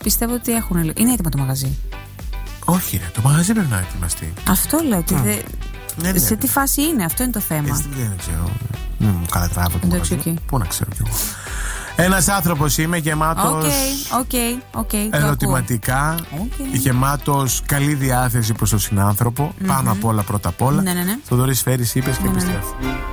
πιστεύω ότι έχουν. Είναι έτοιμο το μαγαζί. Όχι, ρε, το μαγαζί πρέπει να ετοιμαστεί. Αυτό λέω. Ότι σε τι φάση είναι, αυτό είναι το θέμα. Δεν ξέρω. Δεν μου καλατράβω το μαγαζί. Πού να ξέρω κι εγώ. Ένας άνθρωπος είμαι γεμάτος ερωτηματικά, γεμάτος καλή διάθεση προς τον συνάνθρωπο, πάνω απ' όλα, πρώτα απ' όλα. Ναι. Θοδωρής Φέρης είπες και επιστρέφω.